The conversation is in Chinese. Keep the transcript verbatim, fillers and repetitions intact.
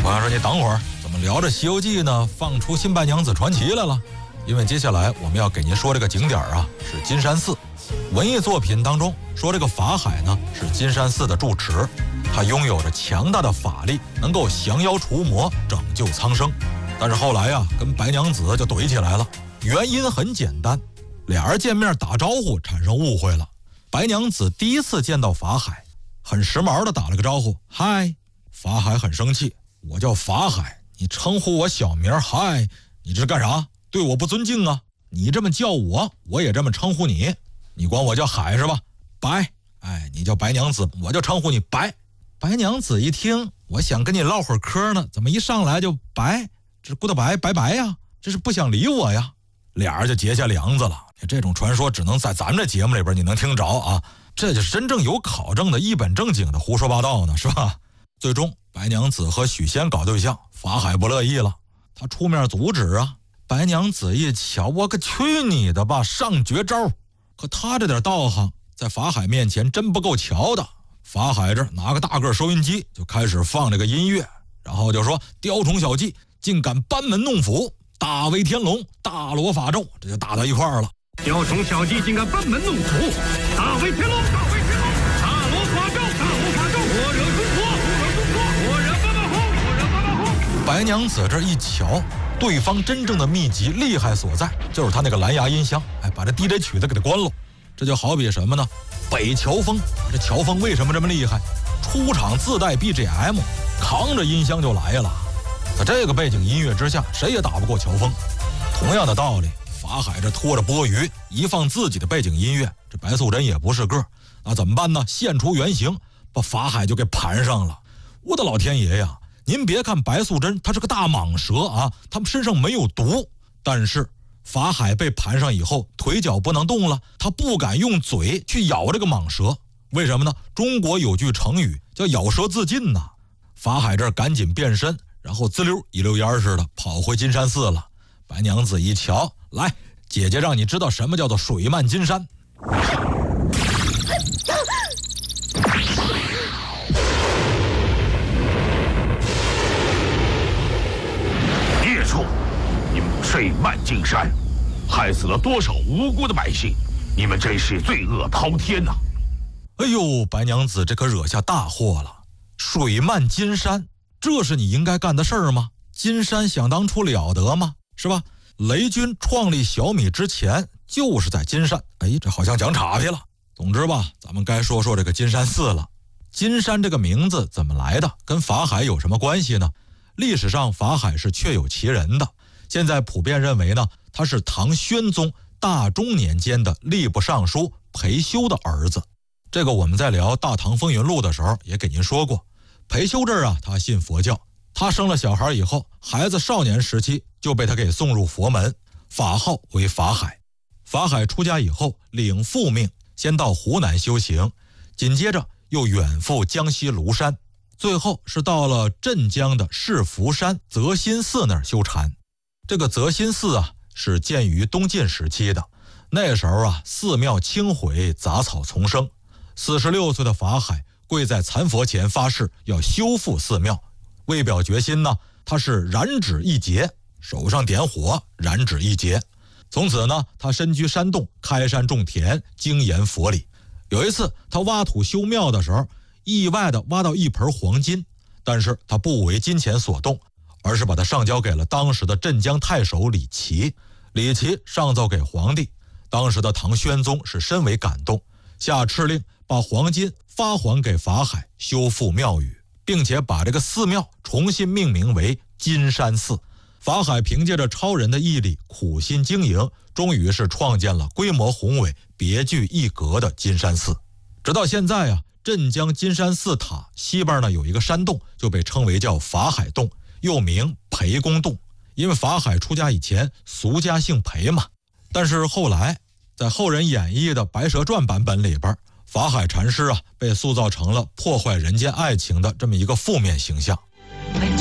朋友说你等会儿，怎么聊着《西游记》呢？放出新白娘子传奇来了。因为接下来我们要给您说这个景点啊，是金山寺。文艺作品当中说这个法海呢是金山寺的住持，他拥有着强大的法力，能够降妖除魔，拯救苍生。但是后来呀、啊，跟白娘子就怼起来了。原因很简单，俩人见面打招呼产生误会了。白娘子第一次见到法海，很时髦的打了个招呼，嗨。法海很生气，我叫法海，你称呼我小名嗨，你这是干啥？对我不尊敬啊！你这么叫我，我也这么称呼你。你管我叫海是吧？白，哎，你叫白娘子，我就称呼你白。白娘子一听，我想跟你唠会儿嗑呢，怎么一上来就白？这顾大白拜拜呀，这是不想理我呀。俩人就结下梁子了。这种传说只能在咱们这节目里边你能听着啊，这就是真正有考证的一本正经的胡说八道呢，是吧？最终白娘子和许仙搞对象，法海不乐意了，他出面阻止啊。白娘子一瞧，我可去你的吧，上绝招。可他这点道行在法海面前真不够瞧的。法海这拿个大个收音机就开始放这个音乐，然后就说雕虫小技，竟敢班门弄斧，大威天龙，大罗法咒，这就打到一块儿了。 雕虫小技竟敢班门弄斧，大威天龙，大威天龙，大罗法咒，大罗法咒，我惹中国，我惹中国，我惹八八轰，我惹八八轰。 白娘子这一瞧，对方真正的秘籍厉害所在，就是他那个蓝牙音箱，哎，把这 D J 曲子给他关了。这就好比什么呢？北乔峰，这乔峰为什么这么厉害？出场自带 B G M， 扛着音箱就来了。在这个背景音乐之下，谁也打不过乔峰。同样的道理，法海这拖着钵盂，一放自己的背景音乐，这白素贞也不是个，那怎么办呢？现出原形，把法海就给盘上了。我的老天爷呀！您别看白素贞她是个大蟒蛇啊，她们身上没有毒，但是法海被盘上以后，腿脚不能动了，他不敢用嘴去咬这个蟒蛇。为什么呢？中国有句成语叫咬舌自尽呐。法海这儿赶紧变身，然后滋溜一溜烟似的跑回金山寺了。白娘子一瞧，来，姐姐让你知道什么叫做水漫金山。 孽畜，你们水漫金山，害死了多少无辜的百姓，你们真是罪恶滔天呐！ 哎呦，白娘子这可惹下大祸了。水漫金山，这是你应该干的事儿吗？金山想当初了得吗？是吧？雷军创立小米之前就是在金山。哎，这好像讲岔劈了。总之吧，咱们该说说这个金山寺了。金山这个名字怎么来的？跟法海有什么关系呢？历史上法海是确有其人的，现在普遍认为呢，他是唐宣宗大中年间的吏部尚书裴休的儿子。这个我们在聊《大唐风云录》的时候也给您说过。裴休这儿啊，他信佛教，他生了小孩以后，孩子少年时期就被他给送入佛门，法号为法海。法海出家以后，领父命，先到湖南修行，紧接着又远赴江西庐山，最后是到了镇江的市福山泽心寺那儿修禅。这个泽心寺啊，是建于东晋时期的，那时候啊，寺庙轻毁，杂草丛生。四十六岁的法海跪在残佛前发誓要修复寺庙，为表决心呢，他是燃指一节，手上点火，燃指一节。从此呢，他身居山洞，开山种田，精研佛理。有一次他挖土修庙的时候，意外的挖到一盆黄金，但是他不为金钱所动，而是把它上交给了当时的镇江太守李琦。李琦上奏给皇帝，当时的唐宣宗是深为感动，下敕令把黄金发还给法海，修复庙宇，并且把这个寺庙重新命名为金山寺。法海凭借着超人的毅力，苦心经营，终于是创建了规模宏伟、别具一格的金山寺。直到现在啊，镇江金山寺塔西边呢有一个山洞，就被称为叫法海洞，又名裴公洞。因为法海出家以前俗家姓裴嘛，但是后来在后人演绎的《白蛇传》版本里边，法海禅师啊被塑造成了破坏人间爱情的这么一个负面形象。